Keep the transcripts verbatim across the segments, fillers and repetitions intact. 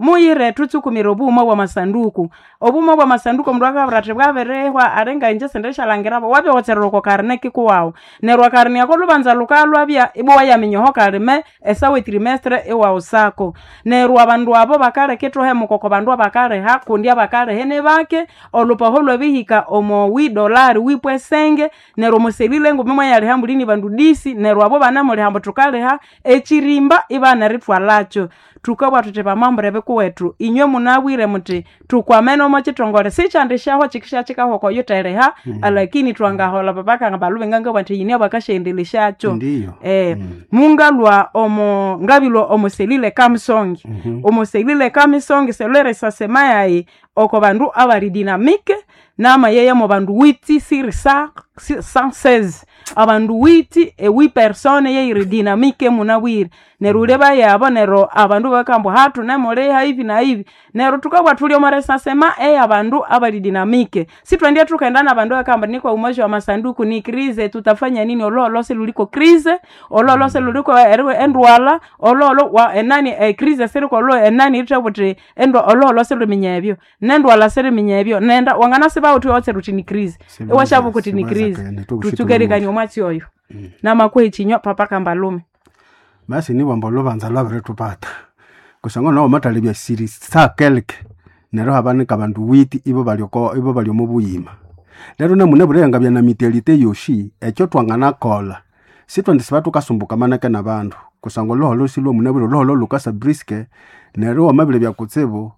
muire tutsukumira obuma bwa masanduku obuma bwa masanduku mndu akabrate bwaberehwa arenga inje sendesha langirabo wabe wotseroko karne kikuwao nerwa karne yako lubanza lukalwa bya ibo wayamenyoho karime esawe trimestre ewa usako nerwa bandu abo bakale ketro he mukoko bandu bakale ha kundi abakale hene bake olupaholo bihika omo wi dolari wipwe senge nerwa muselile ngo mimwe yali hambulini bandu disi nerwa abo bana muri hambo tukale ha echirimba ibana ritwa lacho tukabwa tuteba mambo rebe kwetu inywe munabwire muti tukwameno mo chitongore sichandishaho chikisha chikaho ko yotere ha mm. Lakini twangahola babaka ngabalube nganga bati yini abakashendelishacho eh mm. Mungalwa omo ngabilo omo selile kamsongi mm-hmm. Omo selile kamsongi selere sasemayai oko bandu abari dinamike nama yeye mo bandu witi sirisa cent seize abandu witi e wi persone ye dinamike munabwire nerure bayabo nero abandu bakambo hatu nemore ha hivi na hivi nero tukabwa tulio maresa sema e abandu abali dinamike si twendea tukaenda na abandu akamba niko umoja wa masanduku ni krize tutafanya nini ololo seluliko krize ololo seluliko endwala ololo wa enani e krize seluko lo enani itabote endo ololo seluminyebyo nendwala seluminyebyo nenda wangana seba utu wote rutini krize e washabu kuti ni krize tutugerikanye omwati oyo mm. Na makwe chinywa papa kambalume basi ni bambo lobanza lwabere tupata kusanga no matalibya siri sa kelke nero habane kabandu witi ibo balyoko ibo balyo mubuyima lero ne munebure ngabya na mitelite yoshi ekyo twangana kola sitwandi sibatu kasumbuka manake nabandu kusanga lo lo silo munebure lo lo lukasa briske nero amabile bya kutsebo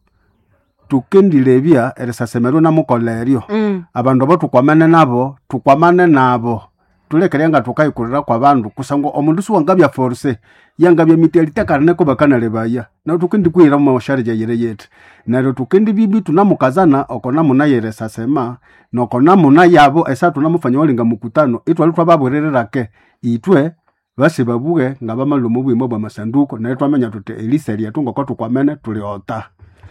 tukendilebya erisasemero na mukoleryo mm. Abandu abo tukwamane nabo tukwamane nabo tulekerenga tukayikurira kwa bandu kusango omundu suwangabya force yangabya mitelite karne ko bakana lebaya na tukendi kwira mu sharje yere yete na tukendi bibi tunamukazana okona munayere sasema nokona munayabo esa tunamufanya walinga mukutano itwa litwa babwererake itwe base babuge ngabamalumu bwimo bwa masanduko na twamenya tute eliseri yatunga kwa tukwamene tuliota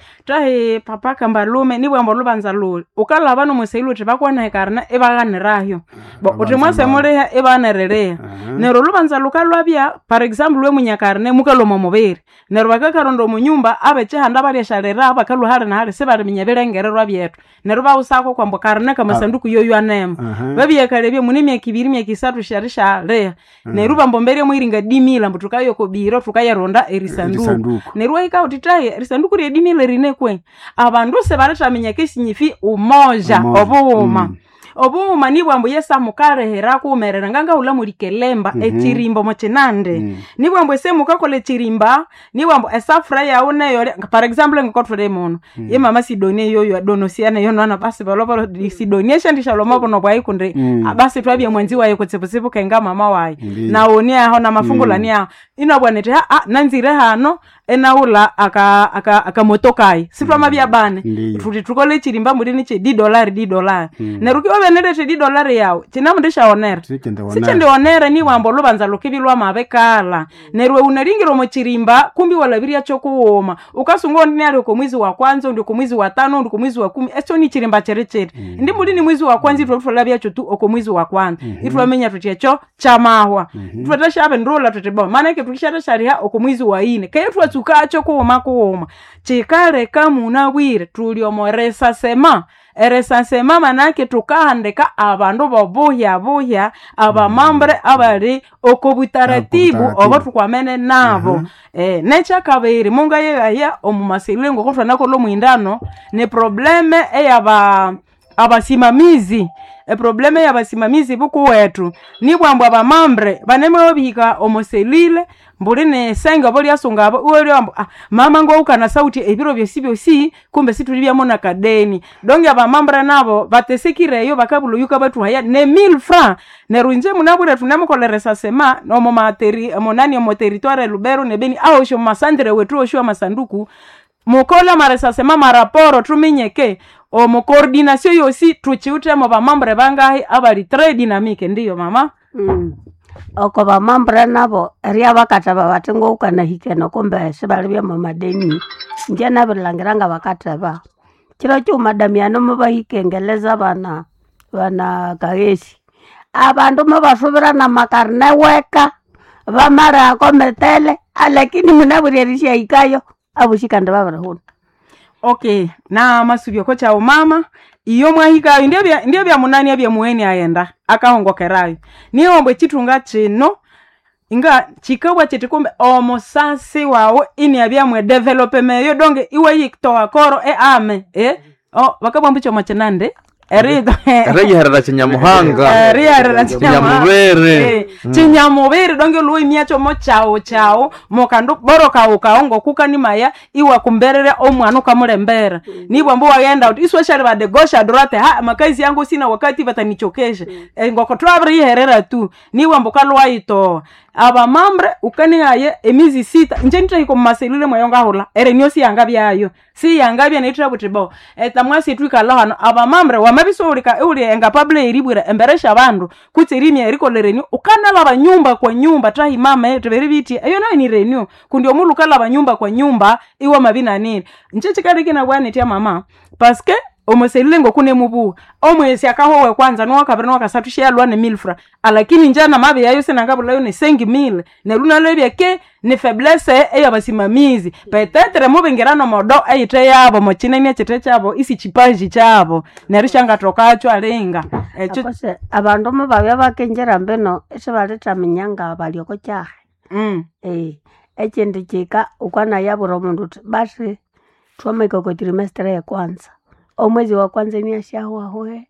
tahe papa kambalume ni bwambo lubanza lule ukala bano museilu tibakwana ekarna ebaganirayo bo utimwase muleha ebanerereya uh-huh. Nero lubanza lukalwa bya par example lwe munyakarne mukalomo mobere nero bakakarondo mu nyumba abeche handa bali shalera abakalu hare na hare sebali minyeberengererwa byetu nero bawusako kwambo karne kama sanduku yoyo anema uh-huh. Babiye kalebye munimye kibiri mye kisatu sharisha le uh-huh. Nero bambo mbere muiringa dimila mbutukayo ko biro tukayaronda erisanduku nero ika utitaye erisanduku ri dimila rine kwe abandu se barata menyeke sinyifi umoja obuma mm. Obuma ni bwambo yesa mukare heraku umerera nganga ula muri kelemba mm-hmm. Echirimbo mochenande mm. Ni bwambo se mukakole chirimba ni bwambo esafra ya une yore par exemple ngokotore mono mm. Ye mama Sidonie yoyo adonosiana yono ana basi balobalo Sidonie shandisha lomo no bwayi kunde mm. Basi twabye mwanzi waye kutsebusebu kenga mama waye mm. Na oni aho na mafungula mm. Nia ino bwanete ha ah, nanzire hano enaula aka aka akamotokai sifwa mm. Mabya bane tuti tukole chirimba muri ni che di dollar di dollar mm. Nerukiwa benere che di dollar yawo chinamundisha onera sichende onera ni wambo lubanza lokibilwa mabekala mm. Nerwe unaringiro mo chirimba kumbi wala biria chokuoma ukasungo ndi ali ko mwezi wa kwanza ndi ko mwezi wa tano ndi ko mwezi wa kumi echo ni chirimba cherechere mm. Ndi muri ni mwezi wa kwanza itwa tufala bya chotu oko mwezi wa kwanza mm-hmm. Itwa menya tutyecho chamahwa mm-hmm. Tutasha benrola tutebo maana ke tukishata sharia oko mwezi wa ine kayetwa tukacho kuoma kuoma chikale kamuna bwire tuliomoresa sema eresa sema manake tukahandeka abandu bobuhya buhya abamambre abali okobutaratibu obo tukwamene nabo uh-huh. Eh necha kabiri munga yaya omumaselengo kotwa nako lo mwindano ne probleme eyaba abasimamizi e probleme ya basimamizi buku wetu ni bwambo abamambre baneme obika omoselile mbuline senga boli asonga abo uwele ambo ah, mama ngo ukana sauti ebiro byo sibyo si kumbe situlibya mona kadeni donge abamambre nabo batesikireyo bakabulo yuka batu haya ne mille francs ne runje munabura tunamukoleresa sema no mo materi monani mo territoire Lubero ne beni aho sho masandre wetu osho masanduku mukola maresa sema maraporo tuminyeke o mo coordination yosi tuchiute mo bamambre bangahi abali très dynamique ndiyo mama mm. Oko bamambre nabo ria bakataba batengo ukana hikeno kombe sebali bya mama deni nje nabilangiranga bakataba kiro cyo madamiano mubahikengeleza bana bana kagesi abandu mabasubira na makarne weka bamara kometele lakini munaburerisha ikayo abushikande babirihuna. Okay, na masubyo ko cha mama iyo mwahika ndio bya ndio bya munani abya mueni aenda akahongokerayo ni ombe chitunga chino inga chikabwa chetikumbe omosasi wawe ini abya mwe development yo donge iwe yiktoa koro e ame eh oh bakabwa mbicho machenande erido ereyerera kinyamuhanga ereyerera kinyamubere kinyamubere donge luyi miacho mo chao chao mokandu boroka ukaongo kukani maya iwa kumberere omwana ukamulembera nibwo mbo wagenda uti especially ba de gosha dorate ha makazi yangu sina wakati batanichokesha ngoko twabri herera tu niwa mbo kalwa ito aba mambre ukani aye emizi sita nje nitiko maselule moyonga hola ere nyosi yanga byayo si yanga bya nitira butibo etamwasi twikala hano aba mambre wa mabisolika uri enga pable iribura emberesha abandu kutsirimya eriko lereni ukana laba nyumba kwa nyumba tahi mama yetu beri biti ayo nayo ni renyo kundi omulu kala ba nyumba kwa nyumba iwa mabina nini nje chikariki na bwana tia mama paske omoselile ngokune mubu omwesi akahowe kwanza no wakabere no wakasatushia lwane milfra alakini njana mabe yayo sena ngabula yo ne cinq mille ne luna lebya ke ne faiblesse eya basimamizi petetre mubengerano modo ayite yabo mochinene chete chabo isi chipaji chabo nerishanga tokacho alenga echo abandu mo babya bakenjera mbeno ese baleta minyanga balioko cyahe mm eh echende chika ukwana yaburo mundu basi twameka ko trimestre ya kwanza omwezi wa kwanza ni ashawa hoe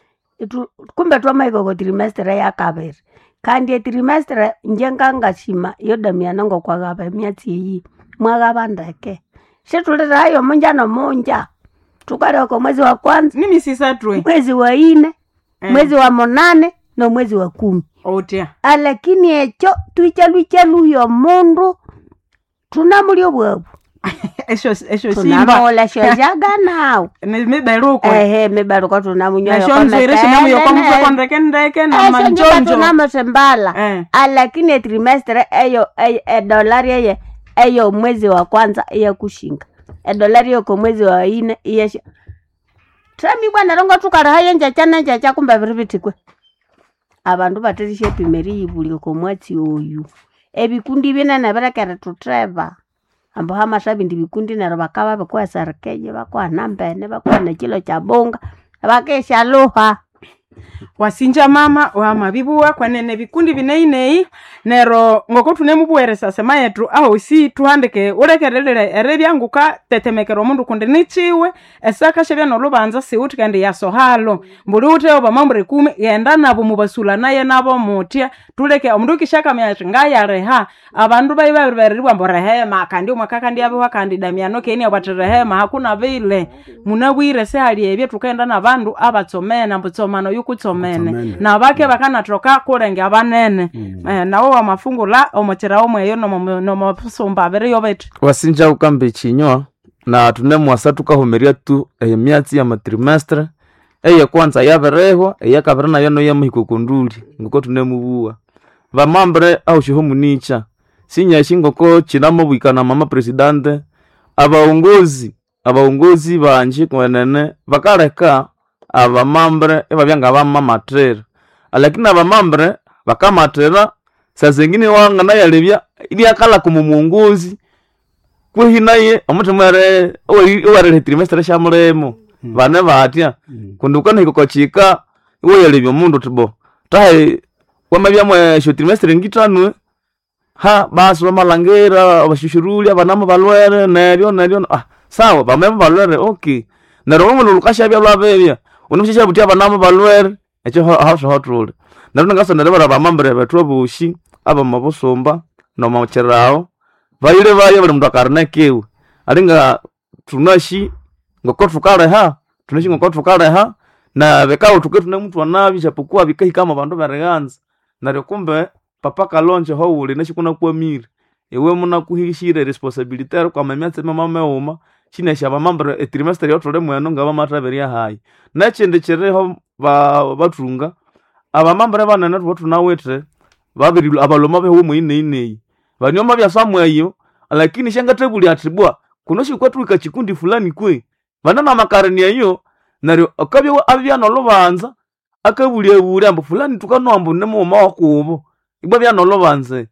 itu kumbe twameka ko trimestre ya kabiri kandi trimestre njenga ngashima yodamiana ngo kwa gaba myatsi yi mwagaba ndeke shetulera ayo munjana munja tukare ko mwezi wa kwanza ni misisa twe mwezi wa ine eh. mwezi wa monane no mwezi wa kumi otia alakini echo tuichaluchalu yo mundu tunamulio bwabu esho esho simba tunamola shojaga nao ne meberuko ehe meberuko tunamunyo yo kama shonzo ireshi namu yo kama kwa ndeke ndeke na manjonjo tunamosembala eh. alakini trimestre eyo e dolari eye eyo mwezi wa kwanza eya kushinga e dolari yo kwa mwezi wa ine eya trami bwana rongo tukara hayenja chana nja kumba biribitikwe abandu baterishe pimeri ibuli ko mwati oyu ebikundi binene berekere tutreva ambo hama shabi ndi bikundi nero bakaba bakwa sarkeje bakwa nambene bakwa na kilo cha bonga bakesha luha wasinja mama wa mabibuwa kwa nene bikundi bineinei nero ngoko tunemubuere sasa mayetu aho si tuhandike urekerere erebyanguka tetemekero mundu kundi nichiwe esaka shebya no lubanza si uti kandi yasohalo mbuli ute oba mambre kumi yenda nabo mubasula naye nabo mutia tuleke omundu kishaka myaje ngaya reha abandu bayi babiribwa mborehema kandi umwaka kandi abo kandi damiano keni abaterehema hakuna vile munabwire se hali ebye tukaenda na bandu abatsomena mbutsomano yukutsomene na bake bakana troka kurenge abanene mm. eh, nawo wa mafungu la omochera omwe yo no no mapusumba bere yo betu wasinja ukambe chinywa na tunemu asatu kahomeria tu emyatsi ya matrimestre eye kwanza yaberehwa eya kaberana yono ya muhikokunduli ngoko tunemubuwa bamambre au shihomunicha sinya shingoko chinamo bwikana mama presidente abaongozi abaongozi banje kwenene bakareka abamambre ebabyanga bamama trera alakini abamambre bakamatera sasa zingine wanga na yalebya ili akala kumumunguzi kwehinaye omutemere owarele trimestre shamuremo hmm. bane batya hmm. kundukana ikokochika iwe yalebya mundu tibo tahe kwamabya mwe sho trimestre ngitanwe ha baso bamalangera abashushuruli abanama balwere neryo neryo ah sawa bamema balwere okay nero mu lukasha bya lwabebya unomshisha buti abanama balwere echo house hotrule nero ngaso nero barabamambere betwobushi aba mabusomba no macherao bayire baye bali mutakarne kewe alinga tunashi ngokotfukale ha tunashi ngokotfukale ha na bekao tuketu na mtu anabi chapokuwa bikai kama bandu bareganza nari kumbe papa kalonje ho uli nashi kuna kwa miri ewe muna kuhishire responsibility kwa mamyatse mama meoma chine shaba mambere e trimester yotole mweno ngaba mataberia hai na chende chereho ba batunga aba mambere bana na tutu nawete babiri abaloma beho mwine ine banyoma bya samweyo lakini shanga tebuli atibwa kunoshi kwatu ikachikundi fulani kwe bana na makarani ayo nari akabye abya no lubanza akabuli ebuli ambo fulani tukano ambo nemo makubo ibwa bya no lubanze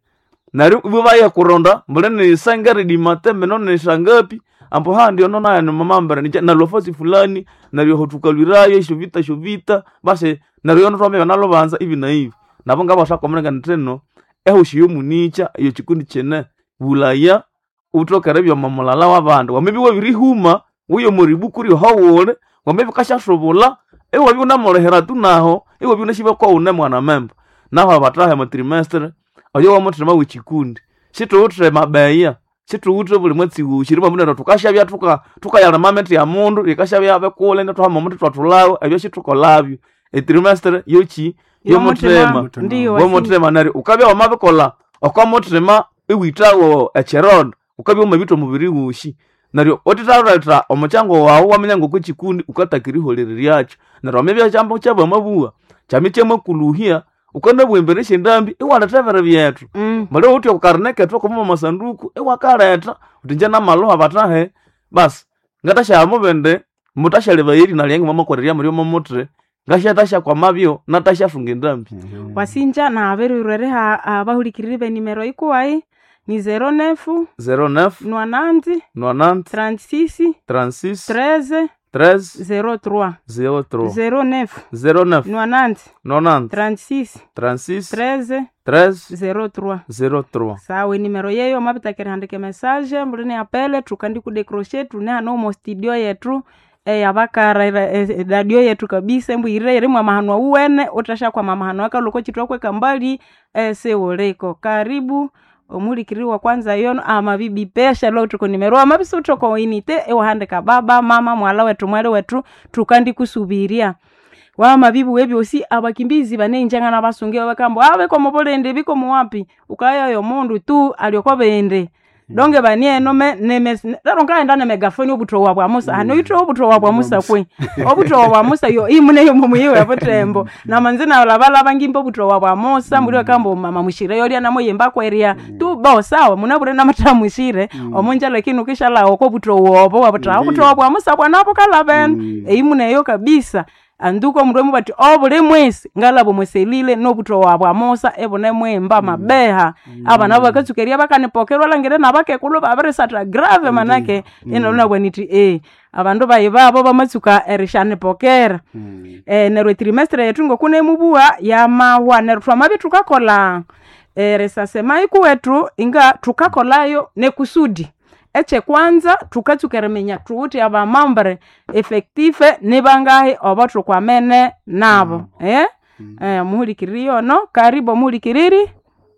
nari bubaya kuronda mbele ni sangari di matembe no ni sangapi ampo ha ndio nona ya mamambara ni na lofosi fulani na rio hotukalwirayo shovita shovita basi na rio no twame banalo banza hivi na hivi nabo ngabo shakomrenga nteno eho shiyo municha iyo chikundi chene bulaya utokerebyo mamulala w'abantu wamebi wabirihuma uyo muribu kuri hawole wamebi kashashobola ewo byuna molehera tunaho ewo byuna shiba kwa une mwana memba naho abatahe mu trimester ayo wamutrema w'ikikundi shito utre mabeya shito utre buli mwezi ushirima munero tukashabya tuka tukayala mamenti ya mundu ikashabya abekole ndo twa mamuntu twatulawo ebyo shituko labyo e trimester yochi yo mutrema ndiyo wo mutrema nari ukabya wamabekola okwa mutrema iwitawo echerondo ukabya umabito mubiri wushi naryo otitaraita omochango wawo wamenyango kw'ikikundi ukatakiri holereri yacho naryo amebya chambo chaba mabuwa chamichemo kuluhia ukanda bwembereshe ndambi iwalatevera byetu mm. mali uti ukarneke to kuma masanduku iwakareta utinje na maloha batahe bas ngatasha mubende mutashale bayiri nalenga mama koreria muri momotre ngasha tasha kwa mabyo natasha funge ndambi Mhm. wasinja na aberurere ha abahulikirire be nimero ikuwai ni zero neuf zero neuf nwananzi nwananti trente-six trente-six treize treize zero trois zero trois zero neuf zero neuf nwananzi nonante trente-six trente-six treize treize zero trois zero trois sawa nimero yeyo mabitakira handike message mbulini apele tukandi kudecroche tune hano mo studio yetu e yabakara e, radio yetu kabisa mbwire yeri mwa mahanwa uwene utasha kwa mamahano aka loko chitokwe kambali e, seoleko karibu omulikiriwa kwanza yono ama bibi pesha lo tuko nimero amabiso tuko inite e wahandika baba mama mwala wetu mwale wetu tukandi kusubiria wa mabibu webyosi abakimbizi banenjanga nabasunge bakambo abe ko mobolende biko muwapi ukaya yo mundu tu aliyokuwa bende donge banie no me nemes daronga ndana megafoni obuto wa bwa Musa hano yitro obuto wa bwa Musa kwe obuto wa bwa Musa yo imune yo mumuyiwe apotembo na manzina olabala bangimbo obuto wa bwa Musa muri kambo mama mushire yori na moyemba kweria tu bo sawa munabure na matamushire omunja lakini ukishala oko buto wobo wabuta obuto wa bwa Musa bwa napo kala ben imune yo kabisa anduko mremu bati obule mwesi ngalabo mweselile nobuto wabwa Musa ebone mwemba mabeha mm. aba nabo bakatsukeria bakanipokerwa langire nabake kulo babere satra grave manake mm. ino na bwaniti eh abandu bayibabo bamatsuka erishane pokera mm. eh nero trimestre yetu ngokune mubua ya mawa nero twamabi tukakola eh resasema ikuwetu inga tukakolayo nekusudi eche kwanza tukatsukeremenya tuuti aba mambre effective nibangahi obatu kwa mene nabo mm. eh mm. eh muhulikiriyo no karibu muhulikiriri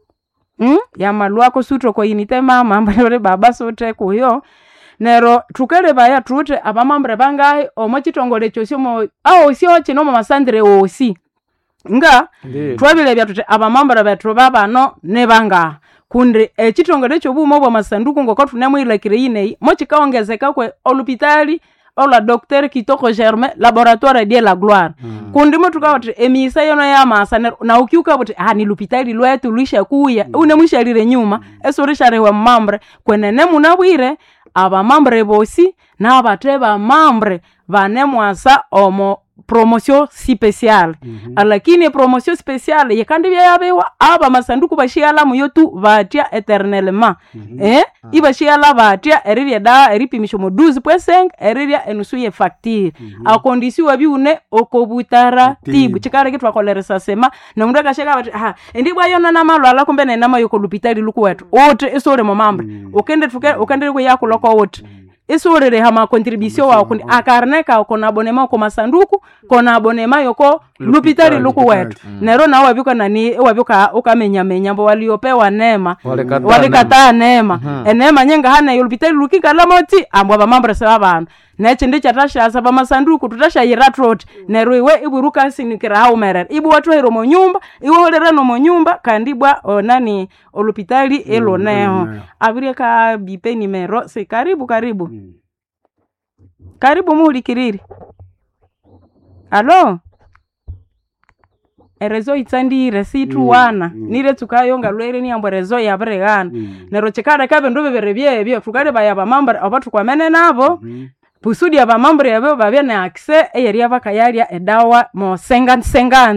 mm ya malwako sutro ko inite mama mbere baba sote kuyo nero tukere baya tuuti aba mambre bangahi omochitongole chosyo mo au sio chino masandre osi nga twabile bya tuti aba mambre betro baba no nebanga kundi echitongole cyo bumo bwa masanduku ngoko tunemwilekire ine mochi kaongezeka kwe olupitali ola docteur kitoko germain laboratoire de la gloire mm. kundi motu kawati emisa yono ya masana na ukiuka buti ah ni lupitali lwetu luisha kuya mm. unemwishalire nyuma mm. esorisha wa mambre kwenene munabwire aba mambre bosi na abateba mambre vanemwasa omo promotion spéciale mm-hmm. lakini promotion spéciale yakandi bya yabewa aba masanduku bashiala muyotu batia eternellement mm-hmm. eh ah. ibashiala batia eriria da eripimisho mo douze point cinq eriria enusu ye facture mm-hmm. a condition wabiune okobutara tibu chikare kitwa koleresa sema na mundu akashaka bati ha ndi bwa yona na malwala kumbe na nama yoko lupitali luku wetu ote isore mo mambre mm-hmm. ukende tuke ukende ko yako loko ote isurere hama contribution wa kundi akarneka ko na abonema ko masanduku ko na abonema yoko lupitari luku wetu mm. nero na wabika nani wabika ukamenya menya mbo waliopewa neema walikata neema uh-huh. enema nyenga hana lupitari lukika lamoti ambwa bamambra sawa bana neche ndicha tasha saba masanduku tutasha yiratrot nero iwe iburuka sinikira hau merere ibu watu hero mo nyumba iwe olere no mo nyumba kandibwa o nani olupitali elo mm, neho mm, abiria ka bipe nimero se karibu karibu mm. karibu muhulikiriri alo erezo itsandi resitu mm, wana mm. nire tukayonga lwere ni ambo rezo ya bregana mm. nero chikara kabe ndo bebere bye bye tukare baya ba mamba abatu kwa mene nabo mm. pusudi aba mambre yabo babye na akse eyeri abakayaria edawa mo sengand sengand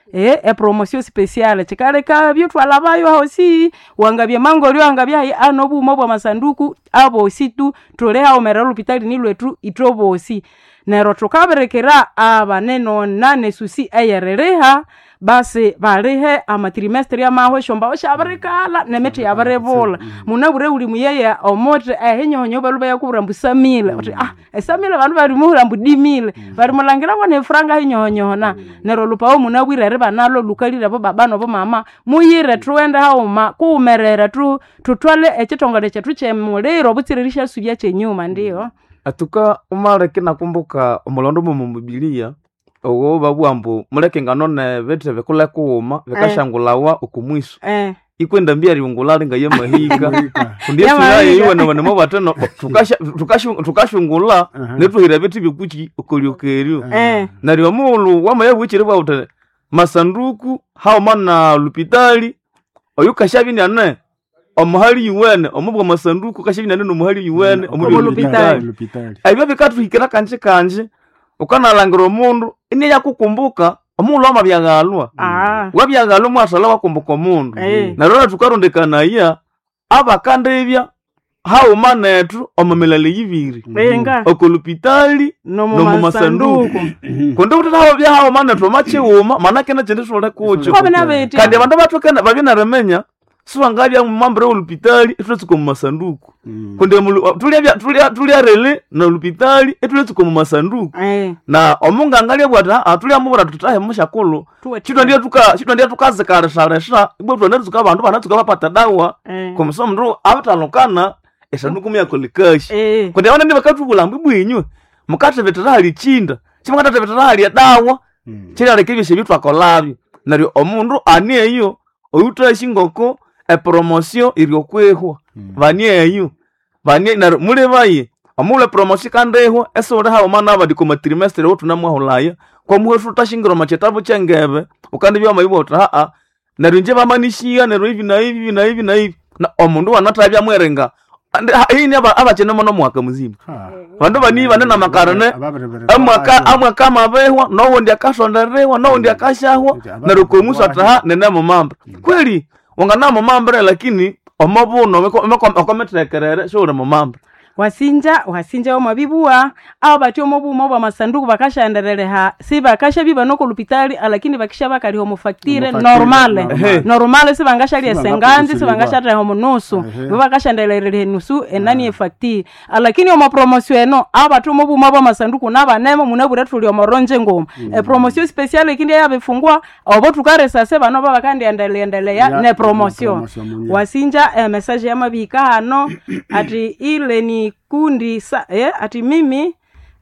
eh e promotion special chikaleka byo twalabayo hosi wangabye mangolyo angabya ano bumo bwa masanduku abo situ tuleha omera lupitali ni lwetu itobosi nero tukaberekera abaneno nane susi ayarereha basi balihe amatrimestre ya maho shomba oshabarekala nemete yabarebola munabure uli muyeye omote ehinyonyo baluba yakuburambu samile oti ah esamile bantu bari muhurambu dimile bari mulangira ngo ne franga hinyonyo na nero lupawo munabwire reba nalo lukalira bo babano bo mama muyire tuende hauma kumerera tu tutwale ekitongole chetu chemuliro butsiririsha subya chenyuma ndio atuka umaleke nakumbuka omulondo mu Biblia owo babwambo muleke nganone bete bekula kuuma bekashangulawa okumwiso eh ikwenda mbia riungulali ngaye mahika ndiye tunaye iwe na bana batano tukasha tukashungula netuhira beti bikuki okolyokeryo eh nari omulu wamaye buchire bwa masanduku hao mana lupitali oyukashabini ane omuhali yuwene omubwa masanduku kashabini ane omuhali yuwene omubwa lupitali ayo bikatu hikira kanje kanje ukanalangiro mundu ini yakukumbuka omuntu amabyagalwa ah wabyagalwa mwasala wakumbuka omuntu Eh. na rora tukarondekana ya abakandebya hao manetu omamelale yibiri benga okulupitali no no mu masanduku konde utataho bya hao manetu macheuma manake na chende sole kucho ko bana beti kandi abantu batokana babina remenya suwangabya mu mambre olupitali etutsuko mu masanduku konde tulya tulya tulya rele na olupitali etutsuko mu masanduku eh na omunga angalia bwata atulya mubura tutahe mushakulu chito ndiye tuka chito ndiye tukazikara shalesha ibwo twanatsuka abantu banatsuka bapata dawa eh komusomo ndo abatalokana esanduku mya kolikashi eh konde abana ndibakatubula mbibwinywe mukate veterali chinda chimukate veterali ya dawa chira lekebye shebitwa kolabyo nari omundu ani eyo oyuta shingoko e promotion iriyokwehwa bani eyo bani na mule baye amule promotion kandeho esore hawo mana abadi ko trimestre wotu namwahulaya kwa muhefu tashingiro machetabo chengebe ukandi bya mayibo ta a na rinje bamanishia na hivi na hivi na hivi na hivi na omundu wanatabya mwerenga hini aba abachene mono mwaka muzima bandu bani bane na makarane amwaka amwaka mabehwa no ndi akashonderewa no ndi akashahwa na rukomusa ta nene mu mamba kweli wangana mu mamba lakini omabuno mekometekerere shore mu mamba wasinja wasinja omabibua abo batyo mobumo bwa masanduku bakashanderereha si bakasha biba no kulupitali lakini bakisha bakali homo facture normale normale si bangasha li senganzi si bangasha ta homo nusu bo bakashandererehe nusu enani e facture lakini omo promotion eno abo batyo mobumo bwa masanduku nabanemo munabura tuli omoronje ngoma e promotion special ikindi yabefungwa obo tukaresa se bano baba kandi endelea endelea ne promotion wasinja eh, message ya mabika hano ati ile ni kundi sa, eh, ati mimi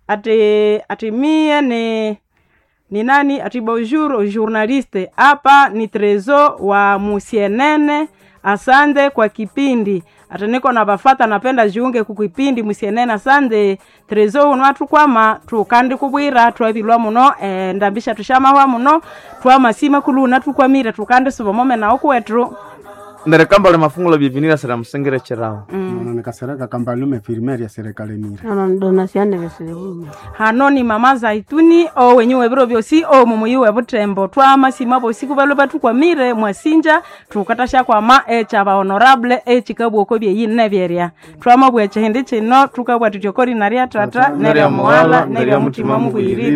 ati ati mie ni ni nani ati bonjour journaliste hapa ni Trezo wa Musienene asante kwa kipindi ati niko na bafata napenda jiunge kukipindi Musienene asante Trezo unwatu kwama tukandi kubwira twabilwa muno eh, ndambisha tushama muno twamasima kuluna tukwamira tukandi subomome na okwetu ndere kamba le mafungulo bivinira sera musengere cherao mm nikasereka kamba lume firmeri ya serikali mira ana donasiane vesebuma hano ni mama zaituni o wenyewe biro byosi o mumuyiwe butembo twama sima bosiku balo batu kwa mire mwasinja tukatasha kwa ma echa ba honorable echi kabwo ko bye yinne byeria twama bweche hende chino tukabwa tuchokori naria tata neria mwala neria mutima mugwirire